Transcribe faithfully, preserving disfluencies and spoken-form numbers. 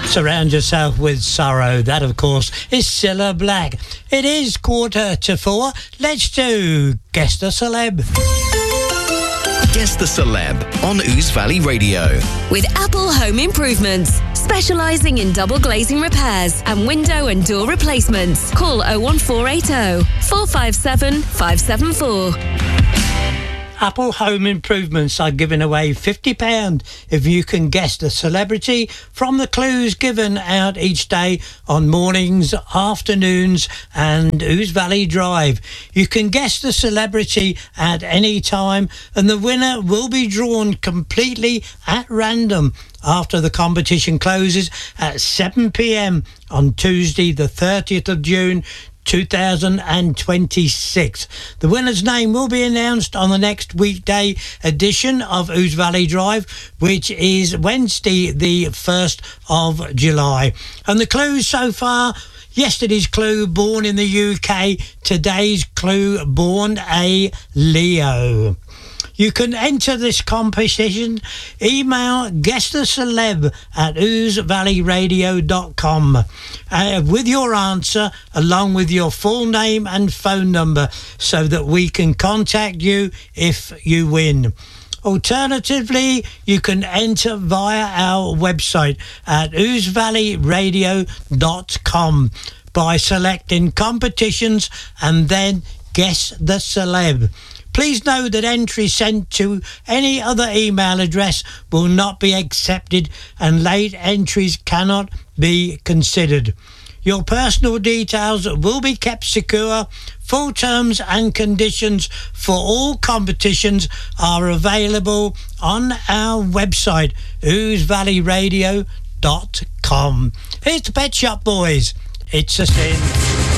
Surround yourself with sorrow. That, of course, is Cilla Black. It is quarter to four. Let's do Guess the Celeb. Guess the Celeb on Ouse Valley Radio. With Apple Home Improvements, specialising in double glazing repairs and window and door replacements. Call oh one four eight oh, four five seven, five seven four. Apple Home Improvements are giving away fifty pounds if you can guess the celebrity from the clues given out each day on mornings, afternoons and Ouse Valley Drive. You can guess the celebrity at any time and the winner will be drawn completely at random after the competition closes at seven p m on Tuesday the thirtieth of June two thousand twenty-six. The winner's name will be announced on the next weekday edition of Ouse Valley Drive, which is Wednesday the first of July. And the clues so far: yesterday's clue, born in the U K. Today's clue, born a Leo. You can enter this competition. Email guess the celeb at ouse valley radio dot com uh, with your answer along with your full name and phone number so that we can contact you if you win. Alternatively, you can enter via our website at ouse valley radio dot com by selecting competitions and then guess the celeb. Please know that entries sent to any other email address will not be accepted and late entries cannot be considered. Your personal details will be kept secure. Full terms and conditions for all competitions are available on our website, ouse valley radio dot com. Here's the Pet Shop Boys. It's a Sin.